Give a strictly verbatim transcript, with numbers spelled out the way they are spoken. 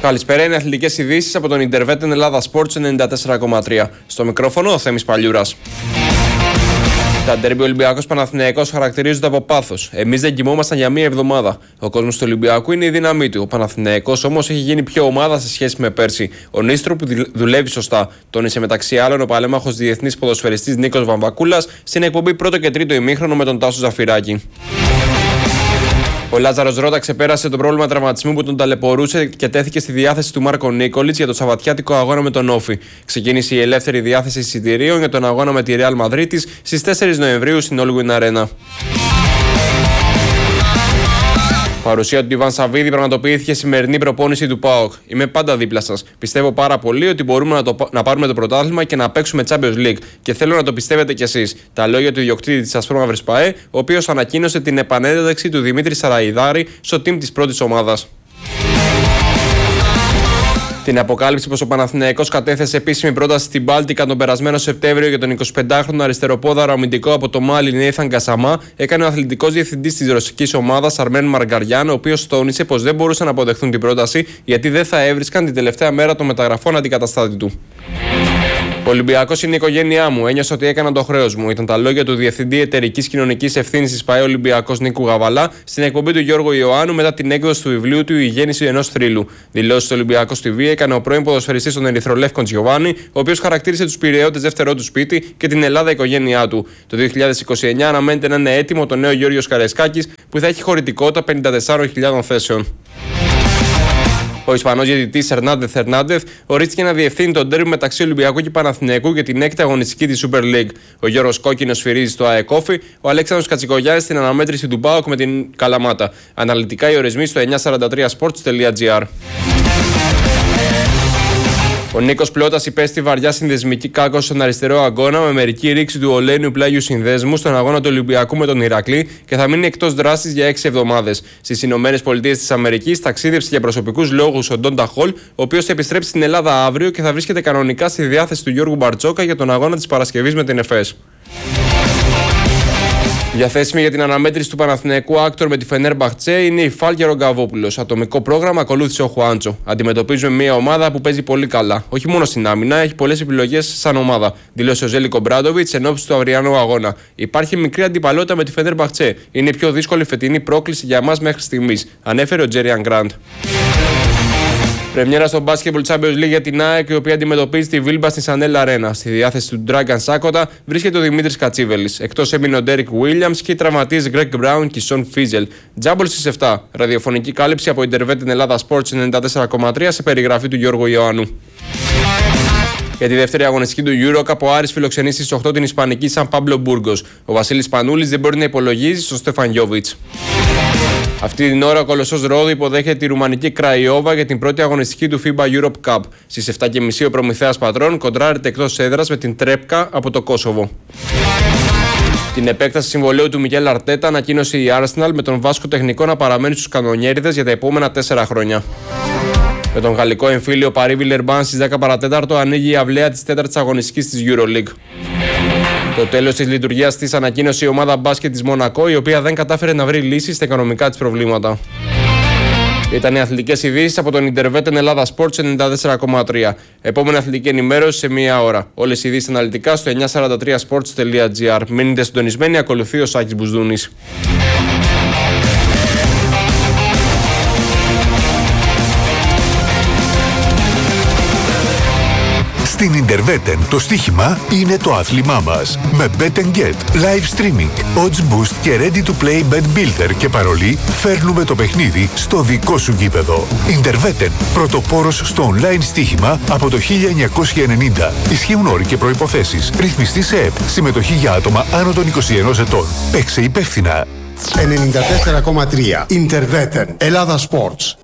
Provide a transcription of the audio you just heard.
Καλησπέρα, είναι αθλητικές ειδήσεις από τον Ιντερβέτεν Ελλάδα Sports ενενήντα τέσσερα κόμμα τρία. Στο μικρόφωνο ο Θέμης Παλιούρας. Τα ντέρμπι Ολυμπιακός Παναθηναϊκός χαρακτηρίζονται από πάθος. Εμείς δεν κοιμόμασταν για μία εβδομάδα. Ο κόσμος του Ολυμπιακού είναι η δύναμή του. Ο Παναθηναϊκός όμως έχει γίνει πιο ομάδα σε σχέση με πέρσι. Ο Νίστρο που δουλεύει σωστά. Τόνισε μεταξύ άλλων ο παλέμαχος διεθνής ποδοσφαιριστής Νίκος Βαμβακούλας στην εκπομπή πρώτο και τρίτο ημίχρονο με τον Τάσο Ζαφυράκη. Ο Λάζαρος Ρώτα ξεπέρασε το πρόβλημα τραυματισμού που τον ταλαιπωρούσε και τέθηκε στη διάθεση του Μάρκο Νίκολιτς για το σαββατιάτικο αγώνα με τον Όφη. Ξεκίνησε η ελεύθερη διάθεση εισιτηρίων για τον αγώνα με τη Ρεάλ Μαδρίτης στις τέσσερις Νοεμβρίου στην Όλγουιν Αρένα. Παρουσία του Ιβάν Σαββίδη πραγματοποιήθηκε σημερινή προπόνηση του ΠΑΟΚ. Είμαι πάντα δίπλα σας. Πιστεύω πάρα πολύ ότι μπορούμε να, το, να πάρουμε το πρωτάθλημα και να παίξουμε Champions League. Και θέλω να το πιστεύετε κι εσείς. Τα λόγια του ιδιοκτήτη της Ασπρόμαυρης ΠΑΕ, ο οποίος ανακοίνωσε την επανένταξη του Δημήτρη Σαραϊδάρη στο team της πρώτης ομάδας. Την αποκάλυψη πως ο Παναθηναϊκός κατέθεσε επίσημη πρόταση στην Μπάλτικα τον περασμένο Σεπτέμβριο για τον εικοσιπεντάχρονο αριστεροπόδαρο αμυντικό από το Μάλι Νέιθαν Κασαμά, έκανε ο αθλητικός διευθυντής της ρωσικής ομάδας Αρμέν Μαργκαριάν, ο οποίος τόνισε πως δεν μπορούσαν να αποδεχθούν την πρόταση γιατί δεν θα έβρισκαν την τελευταία μέρα των μεταγραφών αντικαταστάτη του. Ο Ολυμπιακός είναι η οικογένειά μου. Ένιωσα ότι έκανα το χρέος μου. Ήταν τα λόγια του Διευθυντή Εταιρικής Κοινωνικής Ευθύνης της ΠΑΕ Ολυμπιακός Νίκου Γαβαλά στην εκπομπή του Γιώργου Ιωάννου μετά την έκδοση του βιβλίου του Η Γέννηση ενός θρύλου. Δηλώσεις του Ολυμπιακού τι βι έκανε ο πρώην ποδοσφαιριστής των Ερυθρολεύκων Τζιοβάνι, ο οποίος χαρακτήρισε τους Πειραιώτες δεύτερό του σπίτι και την Ελλάδα οικογένειά του. Το δύο χιλιάδες είκοσι εννιά αναμένεται να είναι έτοιμο το νέο Γιώργος Καραϊσκάκης που θα έχει χωρητικότητα πενήντα τεσσάρων χιλιάδων θέσεων. Ο Ισπανός διαιτητής Ερνάντεθ Ερνάντεθ ορίστηκε να διευθύνει τον ντέρμπι μεταξύ Ολυμπιακού και Παναθηναϊκού για την έκτη αγωνιστική της Super League. Ο Γιώργος Κόκκινος σφυρίζει στο ΑΕΚ Όφη, ο Αλέξανδρος Κατσικογιάννης στην αναμέτρηση του ΠΑΟΚ με την Καλαμάτα. Αναλυτικά οι ορισμοί στο εννιακόσια σαράντα τρία sports τελεία gr. Ο Νίκος Πλώτας υπέστη βαριά συνδεσμική κάκωση στον αριστερό αγώνα με μερική ρήξη του Ολένιου πλάγιου συνδέσμου στον αγώνα του Ολυμπιακού με τον Ηρακλή και θα μείνει εκτός δράσης για έξι εβδομάδες. Στις Ηνωμένες Πολιτείες της Αμερικής ταξίδεψε για προσωπικούς λόγους ο Ντόντα Χολ, ο οποίος θα επιστρέψει στην Ελλάδα αύριο και θα βρίσκεται κανονικά στη διάθεση του Γιώργου Μπαρτσόκα για τον αγώνα της Παρασκευής με την ΕΦΕΣ. Διαθέσιμη για την αναμέτρηση του Παναθηναϊκού Άκτορ με τη Φενέρμπαχτσε είναι η Φάλκε Ρογκαβόπουλος. Ατομικό πρόγραμμα ακολούθησε ο Χουάντσο. Αντιμετωπίζουμε μια ομάδα που παίζει πολύ καλά. Όχι μόνο στην άμυνα, έχει πολλές επιλογές σαν ομάδα, δήλωσε ο Ζέλικο Μπράντοβιτς εν ώψη του αυριανού αγώνα. Υπάρχει μικρή αντιπαλότητα με τη Φενέρμπαχτσε. Είναι η πιο δύσκολη φετινή πρόκληση για εμάς μέχρι στιγμής, ανέφερε ο Τζέριαν Γκραντ. Πρεμιέρα στο Basketball Champions League για την ΑΕΚ, η οποία αντιμετωπίζει τη Βίλμπα στη Σανέλ Αρένα. Στη διάθεση του Dragan Σάκοτα βρίσκεται ο Δημήτρης Κατσίβελης. Εκτός έμεινε ο Ντέρικ Βίλιαμς και οι τραυματίες Γκρέγκ Μπράουν και Σον Φίζελ. Τζάμπολ στις επτά. Ραδιοφωνική κάλυψη από Ιντερβέτεν Ελλάδα Sports ενενήντα τέσσερα κόμμα τρία σε περιγραφή του Γιώργου Ιωάννου. Για τη δεύτερη αγωνιστική του EuroCup, ο Άρης φιλοξενεί στις οκτώ την Ισπανική Σαν Πάμπλο Μπούργκος. Ο Βασίλης Πανούλης δεν μπορεί να υπολογίζει στον Στέφαν Γιόβιτς. Αυτή την ώρα ο Κολοσσός Ρόδου υποδέχεται τη Ρουμανική Κραϊόβα για την πρώτη αγωνιστική του φίμπα Europe Cup. Στις επτά και μισή ο Προμηθέας Πατρών κοντράρεται εκτός έδρας με την Τρέπκα από το Κόσοβο. Την επέκταση συμβολαίου του Μικέλ Αρτέτα ανακοίνωσε η Arsenal με τον Βάσκο τεχνικό να παραμένει στους κανονιέριδες για τα επόμενα τέσσερα χρόνια. Με τον γαλλικό εμφύλιο Παρί Βιλερμπάν στις δέκα παρά τέταρτο ανοίγει η αυλαία της τέταρτης αγωνιστικής της EuroLeague. Το τέλος της λειτουργίας της ανακοίνωσε η ομάδα μπάσκετ της Μονακό, η οποία δεν κατάφερε να βρει λύσεις στα οικονομικά της προβλήματα. Ήταν οι αθλητικές ειδήσεις από τον Ιντερβέτεν Ελλάδα Sports ενενήντα τέσσερα κόμμα τρία. Επόμενη αθλητική ενημέρωση σε μία ώρα. Όλες οι ειδήσεις αναλυτικά στο εννιακόσια σαράντα τρία sports τελεία gr. Μείνετε συντονισμένοι, ακολουθεί ο Σάκης Μπουσδούνης. Στην Ιντερβέτεν το στοίχημα είναι το άθλημά μας. Με Bet and Get, live streaming, odds boost και ready to play bet builder και παρολί φέρνουμε το παιχνίδι στο δικό σου γήπεδο. Ιντερβέτεν, πρωτοπόρος στο online στοίχημα από το χίλια εννιακόσια ενενήντα. Ισχύουν όροι και προϋποθέσεις. Ρυθμιστή σε ΕΠ. Συμμετοχή για άτομα άνω των είκοσι ενός ετών. Παίξε υπεύθυνα. ενενήντα τέσσερα κόμμα τρία Ιντερβέτεν Ελλάδα Sports.